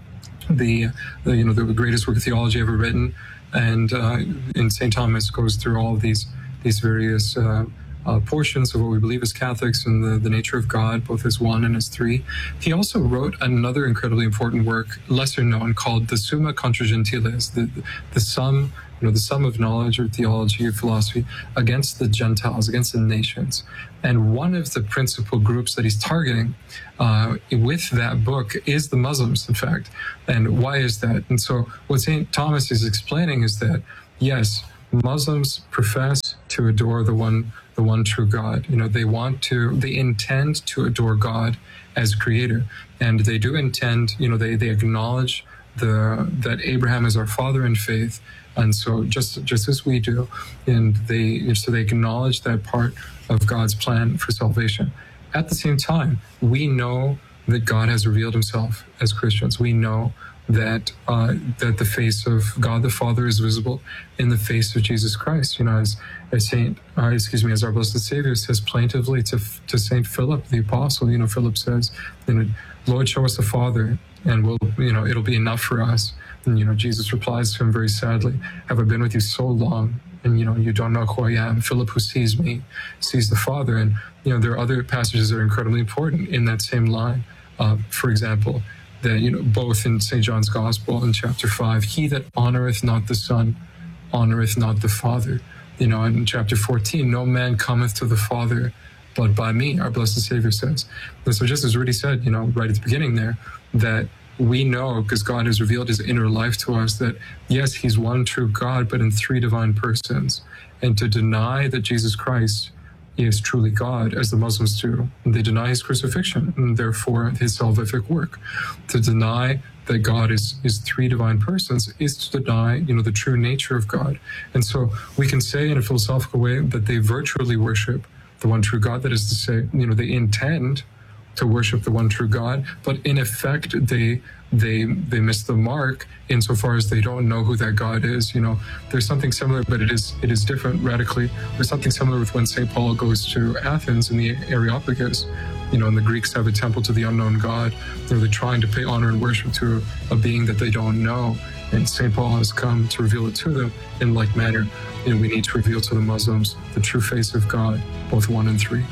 the, the you know the greatest work of theology ever written, and uh, in Saint Thomas goes through all of these these various uh, uh, portions of what we believe as Catholics and the, the nature of God, both as one and as three. He also wrote another incredibly important work, lesser known, called the Summa Contra Gentiles, the the sum. You know, the sum of knowledge or theology or philosophy against the Gentiles, against the nations. And one of the principal groups that he's targeting uh, with that book is the Muslims, in fact. And why is that? And so what Saint Thomas is explaining is that, yes, Muslims profess to adore the one, the one true God. You know, they want to, they intend to adore God as creator. And they do intend, you know, they, they acknowledge the, that Abraham is our father in faith. And so just just as we do, and they so they acknowledge that part of God's plan for salvation. At the same time, we know that God has revealed himself as Christians. We know that uh, that the face of God the Father is visible in the face of Jesus Christ. You know, as, as Saint, uh, excuse me, as our blessed Savior says plaintively to to Saint Philip the Apostle. You know, Philip says, you know, Lord, show us the Father, and we'll, you know, it'll be enough for us. And, you know, Jesus replies to him very sadly, have I been with you so long, and, you know, you don't know who I am? Philip, who sees me, sees the Father. And, you know, there are other passages that are incredibly important in that same line. Uh, for example, that, you know, both in Saint John's Gospel in chapter five, he that honoreth not the Son, honoreth not the Father. You know, in chapter fourteen, no man cometh to the Father but by me, our blessed Savior says. And so just as Rudy said, you know, right at the beginning there, that we know, because God has revealed his inner life to us, that yes, he's one true God, but in three divine persons. And to deny that Jesus Christ is truly God, as the Muslims do, they deny his crucifixion and therefore his salvific work. To deny that God is, is three divine persons is to deny, you know, the true nature of God. And so we can say in a philosophical way that they virtually worship the one true God. That is to say, you know, they intend to worship the one true God, but in effect, they they they miss the mark insofar as they don't know who that God is. You know, there's something similar, but it is it is different radically. There's something similar with when Saint Paul goes to Athens in the Areopagus. You know, and the Greeks have a temple to the unknown God. You know, they're trying to pay honor and worship to a being that they don't know. And Saint Paul has come to reveal it to them in like manner. You know, we need to reveal to the Muslims the true face of God, both one and three.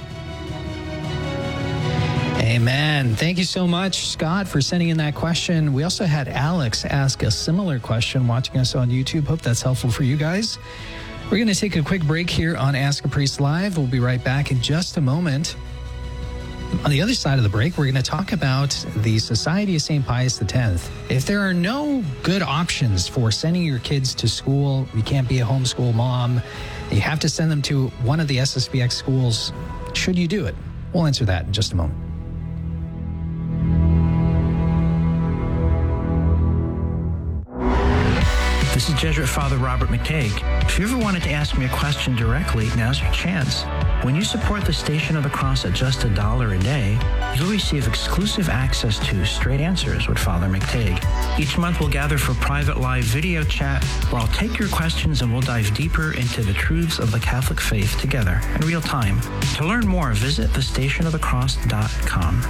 Amen. Thank you so much, Scott, for sending in that question. We also had Alex ask a similar question watching us on YouTube. Hope that's helpful for you guys. We're going to take a quick break here on Ask a Priest Live. We'll be right back in just a moment. On the other side of the break, we're going to talk about the Society of Saint Pius X. If there are no good options for sending your kids to school, you can't be a homeschool mom, you have to send them to one of the S S B X schools, should you do it? We'll answer that in just a moment. This is Jesuit Father Robert McTague. If you ever wanted to ask me a question directly, now's your chance. When you support the Station of the Cross at just a dollar a day, you'll receive exclusive access to Straight Answers with Father McTague. Each month we'll gather for private live video chat where I'll take your questions and we'll dive deeper into the truths of the Catholic faith together in real time. To learn more, visit the station of the cross dot com.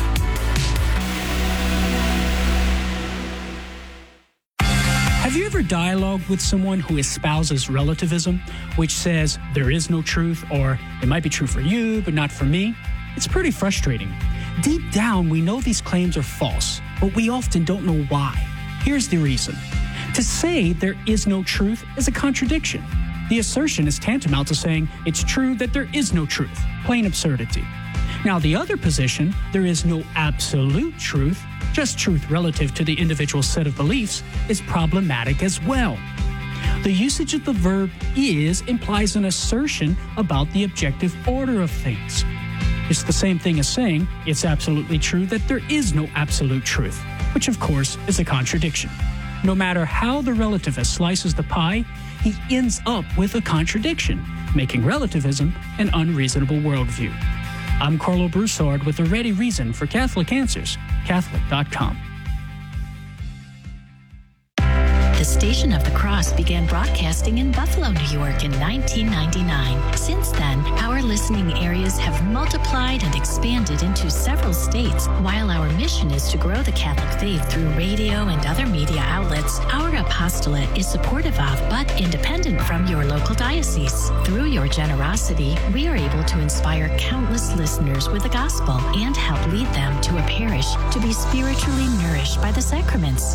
Have you ever dialogued with someone who espouses relativism, which says there is no truth, or it might be true for you, but not for me? It's pretty frustrating. Deep down, we know these claims are false, but we often don't know why. Here's the reason. To say there is no truth is a contradiction. The assertion is tantamount to saying it's true that there is no truth. Plain absurdity. Now, the other position, there is no absolute truth, just truth relative to the individual set of beliefs, is problematic as well. The usage of the verb is implies an assertion about the objective order of things. It's the same thing as saying it's absolutely true that there is no absolute truth, which of course is a contradiction. No matter how the relativist slices the pie, he ends up with a contradiction, making relativism an unreasonable worldview. I'm Carlo Broussard with a ready reason for Catholic Answers, Catholic dot com. The Station of the Cross began broadcasting in Buffalo, New York in nineteen ninety-nine. Since then, our listening areas have multiplied and expanded into several states. While our mission is to grow the Catholic faith through radio and other media outlets, our apostolate is supportive of but independent from your local diocese. Through your generosity, we are able to inspire countless listeners with the gospel and help lead them to a parish to be spiritually nourished by the sacraments.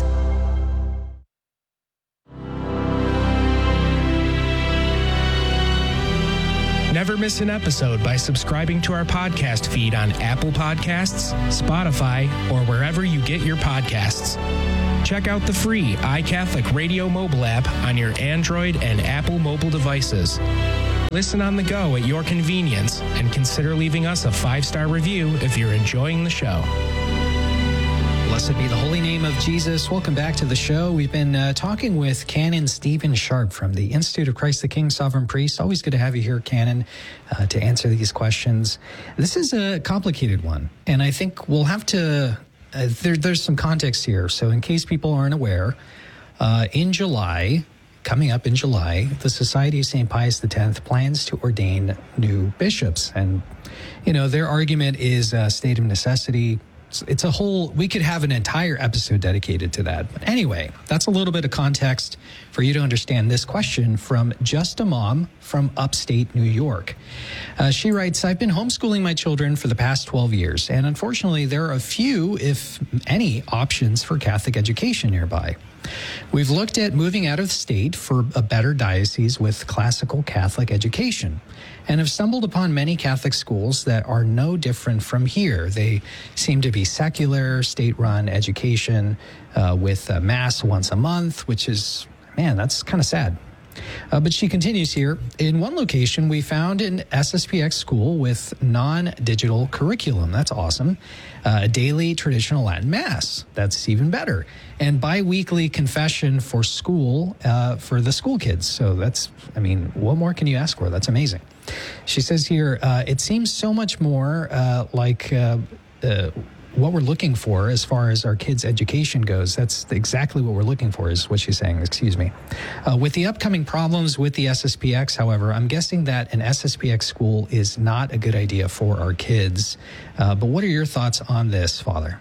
Never miss an episode by subscribing to our podcast feed on Apple Podcasts, Spotify, or wherever you get your podcasts. Check out the free iCatholic Radio mobile app on your Android and Apple mobile devices. Listen on the go at your convenience and consider leaving us a five-star review if you're enjoying the show. Blessed be the holy name of Jesus. Welcome back to the show. We've been uh, talking with Canon Stephen Sharp from the Institute of Christ the King, Sovereign Priest. Always good to have you here, Canon, uh, to answer these questions. This is a complicated one, and I think we'll have to, uh, there, there's some context here. So in case people aren't aware, uh, in July, coming up in July, the Society of Saint Pius X plans to ordain new bishops. And, you know, their argument is a state of necessity. It's a whole, we could have an entire episode dedicated to that. But anyway, that's a little bit of context for you to understand this question from Just a Mom from upstate New York. Uh, she writes, I've been homeschooling my children for the past twelve years, and unfortunately there are a few, if any, options for Catholic education nearby. We've looked at moving out of state for a better diocese with classical Catholic education, and have stumbled upon many Catholic schools that are no different from here. They seem to be secular, state-run education uh, with a mass once a month, which is, man, that's kind of sad. Uh, but she continues here, in one location, we found an S S P X school with non-digital curriculum. That's awesome. Uh, a daily traditional Latin Mass. That's even better. And bi-weekly confession for school, uh, for the school kids. So that's, I mean, what more can you ask for? That's amazing. She says here, uh, it seems so much more uh, like uh, uh, what we're looking for as far as our kids' education goes. That's exactly what we're looking for, is what she's saying. Excuse me. Uh, with the upcoming problems with the S S P X, however, I'm guessing that an S S P X school is not a good idea for our kids. Uh, but what are your thoughts on this, Father?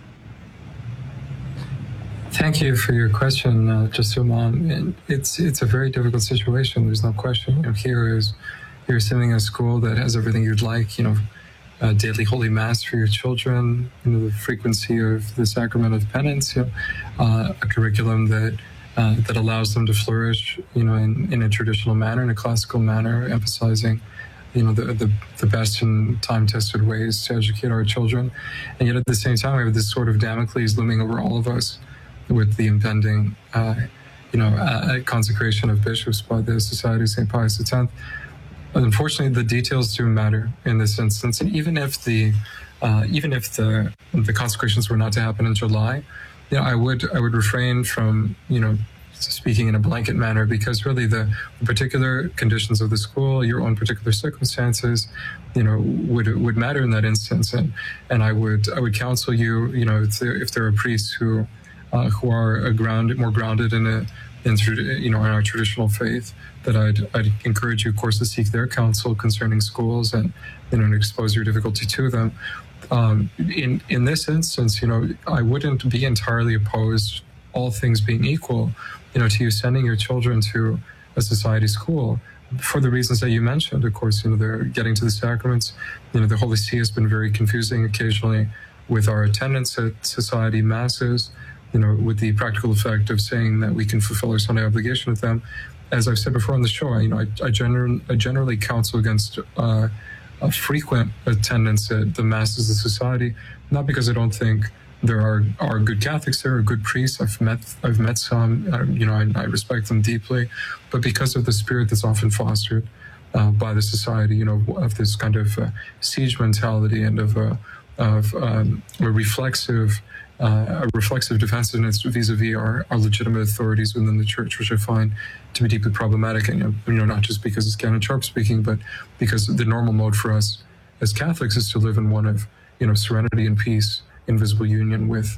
Thank you for your question, uh, just so mom. It's it's a very difficult situation. There's no question. You know, here is you're sitting in a school that has everything you'd like. You know, uh, daily Holy Mass for your children. You know, the frequency of the Sacrament of Penance. You know, uh, a curriculum that uh, that allows them to flourish. You know, in, in a traditional manner, in a classical manner, emphasizing, you know, the, the, the best and time-tested ways to educate our children. And yet at the same time, we have this sort of Damocles looming over all of us with the impending, uh, you know, uh, consecration of bishops by the Society of Saint Pius X. Unfortunately, the details do matter in this instance. And even if the, uh, even if the the consecrations were not to happen in July, you know, I would I would refrain from, you know, speaking in a blanket manner, because really the particular conditions of the school, your own particular circumstances, you know, would would matter in that instance. And and I would I would counsel you, you know, if there, if there are priests who uh, who are a grounded, more grounded in a in you know in our traditional faith, that I'd I'd encourage you, of course, to seek their counsel concerning schools and, you know, and expose your difficulty to them. Um, in in this instance, you know, I wouldn't be entirely opposed, all things being equal, you know, to you sending your children to a society school for the reasons that you mentioned. Of course, you know, they're getting to the sacraments. You know, the Holy See has been very confusing occasionally with our attendance at society masses, you know, with the practical effect of saying that we can fulfill our Sunday obligation with them. As I've said before on the show, you know, I, I, gener- I generally counsel against uh, a frequent attendance at the masses of society, not because I don't think there are, are good Catholics there, or good priests. I've met I've met some, uh, you know, I, I respect them deeply, but because of the spirit that's often fostered uh, by the society, you know, of this kind of uh, siege mentality and of a of um, a reflexive uh, a reflexive defensiveness vis-a-vis our, our legitimate authorities within the Church, which I find to be deeply problematic. And, you know, you know not just because it's Canon Sharp speaking, but because the normal mode for us as Catholics is to live in one of, you know, serenity and peace, invisible union with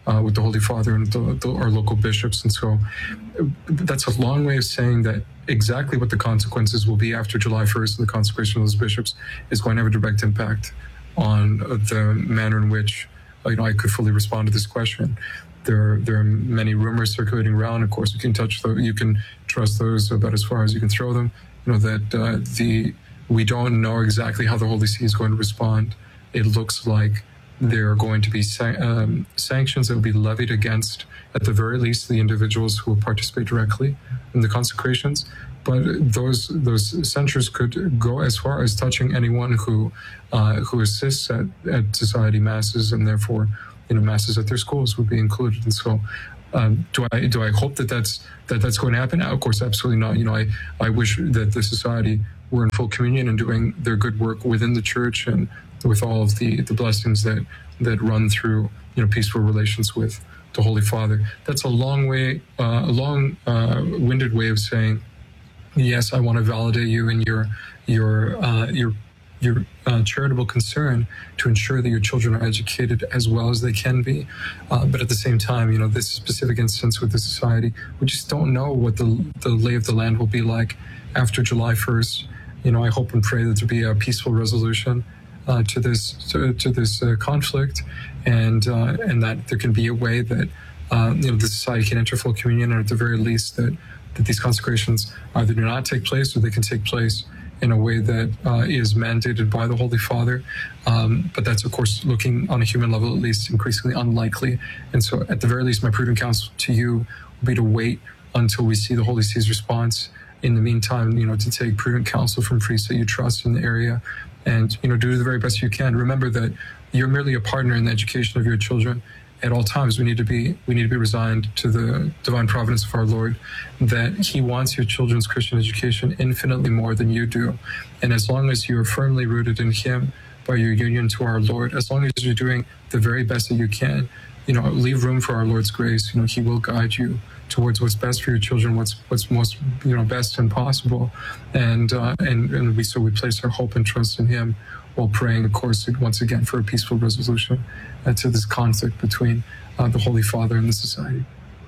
uh, with the Holy Father and the, the, our local bishops. And so that's a long way of saying that exactly what the consequences will be after July first, the consecration of those bishops, is going to have a direct impact on the manner in which you know I could fully respond to this question. There, there are many rumors circulating around. Of course, you can touch the, you can trust those about as far as you can throw them. You know that uh, the we don't know exactly how the Holy See is going to respond. It looks like there are going to be san- um, sanctions that will be levied against, at the very least, the individuals who will participate directly in the consecrations. But those those censures could go as far as touching anyone who uh, who assists at, at society masses, and therefore, you know, masses at their schools would be included. And so, um, do I do I hope that that's that that's going to happen? Of course, absolutely not. You know, I I wish that the society were in full communion and doing their good work within the church and with all of the, the blessings that, that run through, you know, peaceful relations with the Holy Father. That's a long way, uh, a long uh, winded way of saying, yes, I want to validate you in your, your, uh, your, your uh, charitable concern to ensure that your children are educated as well as they can be. Uh, but at the same time, you know, this specific instance with the society, we just don't know what the, the lay of the land will be like after July first. You know, I hope and pray that there be a peaceful resolution Uh, to this to, to this uh, conflict, and uh, and that there can be a way that uh, you know the society can enter full communion, and at the very least that that these consecrations either do not take place or they can take place in a way that uh, is mandated by the Holy Father. Um, but that's of course looking on a human level at least increasingly unlikely. And so at the very least, my prudent counsel to you will be to wait until we see the Holy See's response. In the meantime, you know, to take prudent counsel from priests that you trust in the area. And, you know, do the very best you can. Remember that you're merely a partner in the education of your children. At all times, we need to be we need to be resigned to the divine providence of our Lord, that He wants your children's Christian education infinitely more than you do. And as long as you're firmly rooted in Him by your union to our Lord, as long as you're doing the very best that you can, you know, leave room for our Lord's grace. You know, He will guide you towards what's best for your children, what's what's most you know best and possible, and uh, and and we so we place our hope and trust in Him, while praying, of course, once again for a peaceful resolution uh, to this conflict between uh, the Holy Father and the society.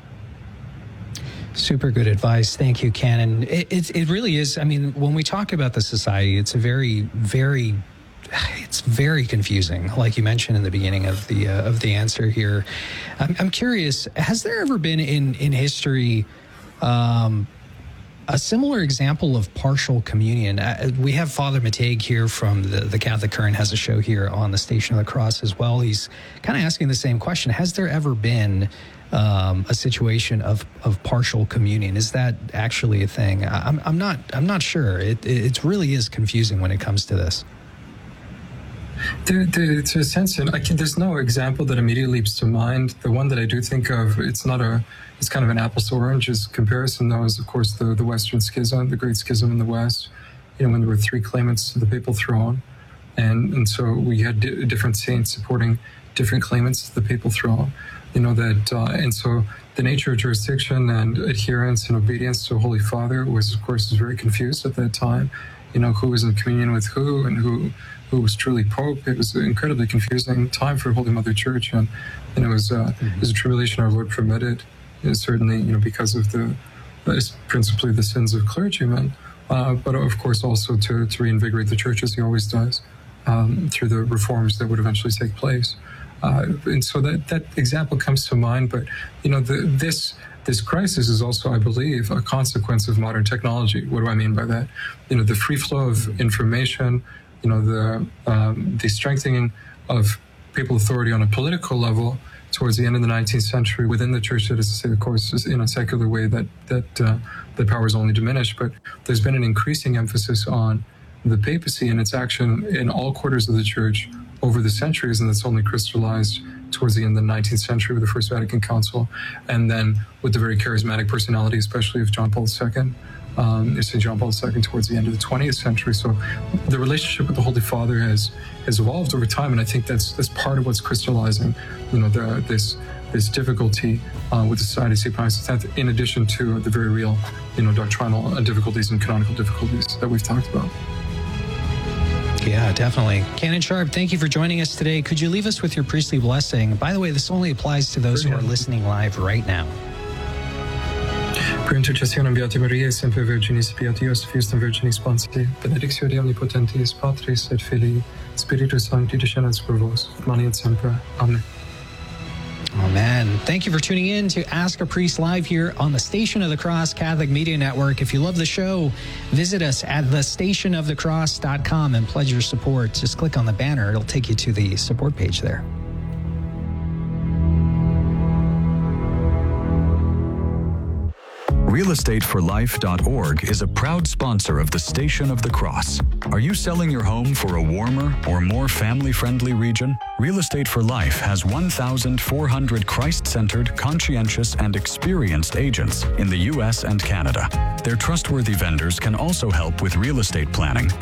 Super good advice, thank you, Canon. It, it it really is. I mean, when we talk about the society, it's a very very it's very confusing, like you mentioned in the beginning of the uh, of the answer here. I'm, I'm curious, has there ever been in in history um, a similar example of partial communion? Uh, we have Father Matej here from the, the Catholic Current, has a show here on the Station of the Cross as well. He's kind of asking the same question. Has there ever been um, a situation of, of partial communion? Is that actually a thing? I'm, I'm not I'm not sure. It, it really is confusing when it comes to this. There, there, to a sense, I can, there's no example that immediately leaps to mind. The one that I do think of, it's not a, it's kind of an apples to oranges comparison, though, is of course the, the Western Schism, the Great Schism in the West. You know, when there were three claimants to the papal throne, and and so we had di- different saints supporting different claimants to the papal throne. You know that, uh, and so the nature of jurisdiction and adherence and obedience to Holy Father was, of course, was very confused at that time. You know, who was in communion with who and who. who was truly Pope. It was an incredibly confusing time for Holy Mother Church, and, and it was uh, mm-hmm. it was a tribulation our Lord permitted, you know, certainly, you know, because of the, principally the sins of clergymen, uh, but of course also to, to reinvigorate the Church, as He always does, um, through the reforms that would eventually take place. Uh, and so that, that example comes to mind, but, you know, the, this this crisis is also, I believe, a consequence of modern technology. What do I mean by that? You know, the free flow of information, you know, the um, the strengthening of papal authority on a political level towards the end of the nineteenth century within the Church, that is to say, of course, is in a secular way that that uh, the power is only diminished. But there's been an increasing emphasis on the papacy and its action in all quarters of the Church over the centuries, and that's only crystallized towards the end of the nineteenth century with the First Vatican Council, and then with the very charismatic personality, especially of John Paul the Second. Um, Saint John Paul the Second towards the end of the twentieth century. So the relationship with the Holy Father has has evolved over time, and I think that's that's part of what's crystallizing, you know, the, this this difficulty uh, with the Society of Saint Pius the Tenth, in addition to the very real, you know, doctrinal difficulties and canonical difficulties that we've talked about. Yeah, definitely. Canon Sharp, thank you for joining us today. Could you leave us with your priestly blessing? By the way, this only applies to those who are listening live right now. Per intercessionem Beati Mariae, semper Virginis, Beatius, Fiestum Virginis Sponsi, benedictio Dei Omnipotentis, Patris et Filii, Spiritus Sancti, descendens per vos, mani et semper. Amen. Amen. Thank you for tuning in to Ask a Priest Live here on the Station of the Cross Catholic Media Network. If you love the show, visit us at the station of the cross dot com and pledge your support. Just click on the banner. It'll take you to the support page there. real estate for life dot org is a proud sponsor of the Station of the Cross. Are you selling your home for a warmer or more family-friendly region? Real Estate for Life has one thousand four hundred Christ-centered, conscientious, and experienced agents in the U S and Canada. Their trustworthy vendors can also help with real estate planning